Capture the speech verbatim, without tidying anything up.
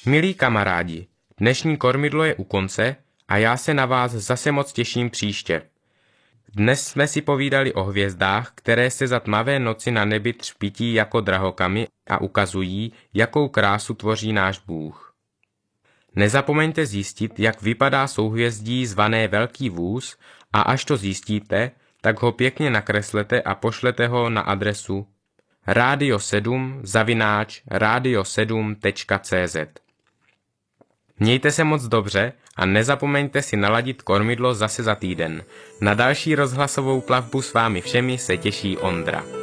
Milí kamarádi, dnešní kormidlo je u konce a já se na vás zase moc těším příště. Dnes jsme si povídali o hvězdách, které se za tmavé noci na nebi třpití jako drahokamy a ukazují, jakou krásu tvoří náš Bůh. Nezapomeňte zjistit, jak vypadá souhvězdí zvané Velký vůz, a až to zjistíte, tak ho pěkně nakreslete a pošlete ho na adresu radio sedm zavináč radio sedm tečka cé zet. Mějte se moc dobře a nezapomeňte si naladit kormidlo zase za týden. Na další rozhlasovou plavbu s vámi všemi se těší Ondra.